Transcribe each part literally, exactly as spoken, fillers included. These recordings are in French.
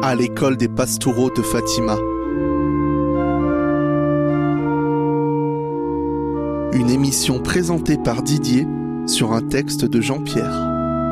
à l'école des Pastoureaux de Fatima. Une émission présentée par Didier sur un texte de Jean-Pierre.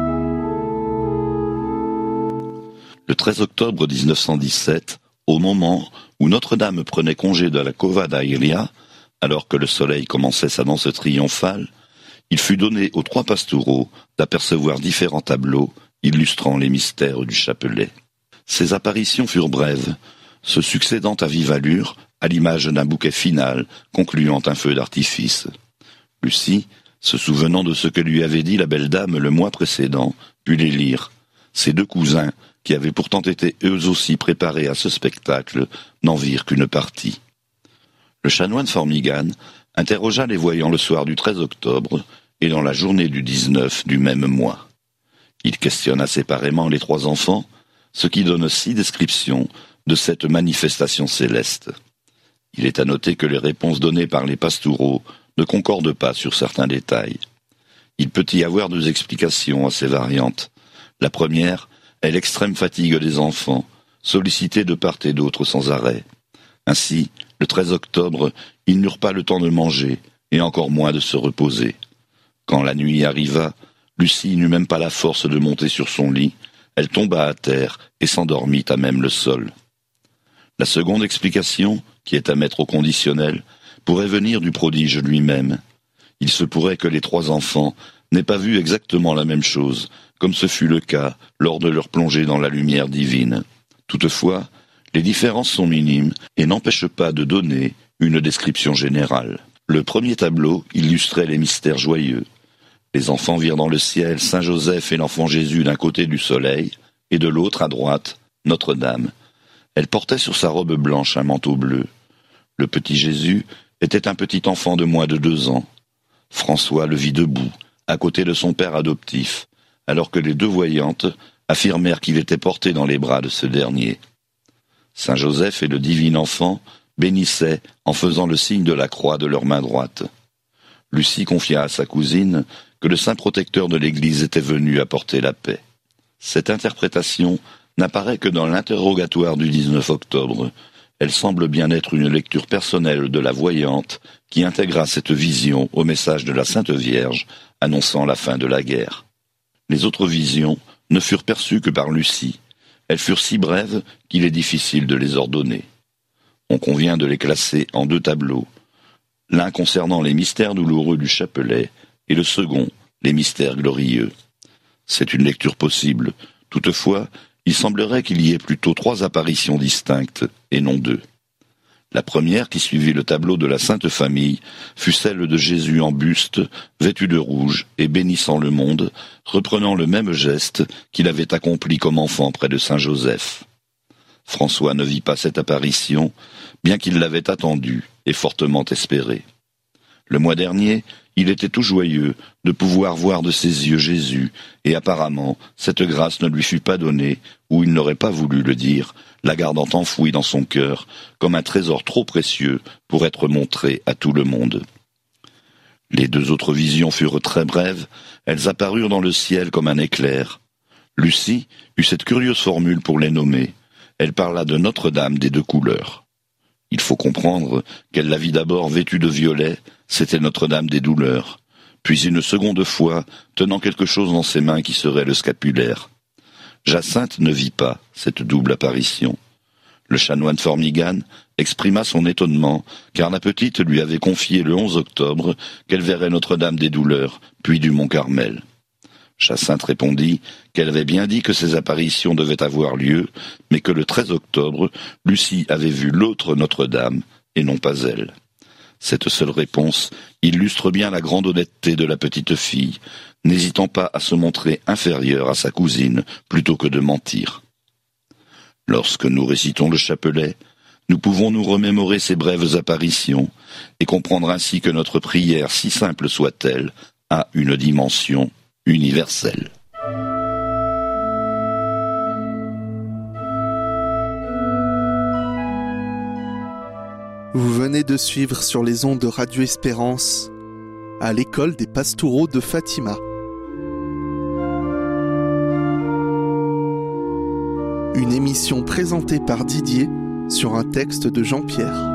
Le treize octobre dix-neuf cent dix-sept, au moment où Notre-Dame prenait congé de la Cova da Iria, alors que le soleil commençait sa danse triomphale, il fut donné aux trois pastoureaux d'apercevoir différents tableaux illustrant les mystères du chapelet. Ces apparitions furent brèves, se succédant à vive allure, à l'image d'un bouquet final concluant un feu d'artifice. Lucie, se souvenant de ce que lui avait dit la belle dame le mois précédent, put les lire. Ses deux cousins, qui avaient pourtant été eux aussi préparés à ce spectacle, n'en virent qu'une partie. Le chanoine Formigan interrogea les voyants le soir du treize octobre et dans la journée du dix-neuf du même mois. Il questionna séparément les trois enfants, ce qui donne six descriptions de cette manifestation céleste. Il est à noter que les réponses données par les pastoureaux ne concordent pas sur certains détails. Il peut y avoir deux explications à ces variantes. La première est l'extrême fatigue des enfants, sollicités de part et d'autre sans arrêt. Ainsi, le treize octobre, ils n'eurent pas le temps de manger, et encore moins de se reposer. Quand la nuit arriva, Lucie n'eut même pas la force de monter sur son lit, elle tomba à terre et s'endormit à même le sol. La seconde explication, qui est à mettre au conditionnel, pourrait venir du prodige lui-même. Il se pourrait que les trois enfants n'aient pas vu exactement la même chose, comme ce fut le cas lors de leur plongée dans la lumière divine. Toutefois, les différences sont minimes et n'empêchent pas de donner une description générale. Le premier tableau illustrait les mystères joyeux. Les enfants virent dans le ciel Saint Joseph et l'enfant Jésus d'un côté du soleil, et de l'autre, à droite, Notre-Dame. Elle portait sur sa robe blanche un manteau bleu. Le petit Jésus était un petit enfant de moins de deux ans. François le vit debout, à côté de son père adoptif, alors que les deux voyantes affirmèrent qu'il était porté dans les bras de ce dernier. Saint Joseph et le divin enfant bénissaient en faisant le signe de la croix de leur main droite. Lucie confia à sa cousine que le saint protecteur de l'Église était venu apporter la paix. Cette interprétation n'apparaît que dans l'interrogatoire du dix-neuf octobre. Elle semble bien être une lecture personnelle de la voyante qui intégra cette vision au message de la Sainte Vierge annonçant la fin de la guerre. Les autres visions ne furent perçues que par Lucie. Elles furent si brèves qu'il est difficile de les ordonner. On convient de les classer en deux tableaux, l'un concernant les mystères douloureux du chapelet et le second, les mystères glorieux. C'est une lecture possible. Toutefois, il semblerait qu'il y ait plutôt trois apparitions distinctes, et non deux. La première, qui suivit le tableau de la Sainte Famille, fut celle de Jésus en buste, vêtu de rouge et bénissant le monde, reprenant le même geste qu'il avait accompli comme enfant près de Saint Joseph. François ne vit pas cette apparition, bien qu'il l'avait attendue et fortement espérée. Le mois dernier, il était tout joyeux de pouvoir voir de ses yeux Jésus, et apparemment, cette grâce ne lui fut pas donnée, ou il n'aurait pas voulu le dire, la gardant enfouie dans son cœur, comme un trésor trop précieux pour être montré à tout le monde. Les deux autres visions furent très brèves, elles apparurent dans le ciel comme un éclair. Lucie eut cette curieuse formule pour les nommer. Elle parla de Notre-Dame des deux couleurs. Il faut comprendre qu'elle la vit d'abord vêtue de violet, c'était Notre-Dame des douleurs, puis une seconde fois tenant quelque chose dans ses mains qui serait le scapulaire. Jacinthe ne vit pas cette double apparition. Le chanoine Formigan exprima son étonnement, car la petite lui avait confié le onze octobre qu'elle verrait Notre-Dame des douleurs, puis du Mont Carmel. Jacinthe répondit qu'elle avait bien dit que ces apparitions devaient avoir lieu, mais que le treize octobre, Lucie avait vu l'autre Notre-Dame, et non pas elle. Cette seule réponse illustre bien la grande honnêteté de la petite fille, n'hésitant pas à se montrer inférieure à sa cousine plutôt que de mentir. Lorsque nous récitons le chapelet, nous pouvons nous remémorer ces brèves apparitions et comprendre ainsi que notre prière, si simple soit-elle, a une dimension universelle. Vous venez de suivre sur les ondes de Radio Espérance à l'école des Pastoureaux de Fatima. Une émission présentée par Didier sur un texte de Jean-Pierre.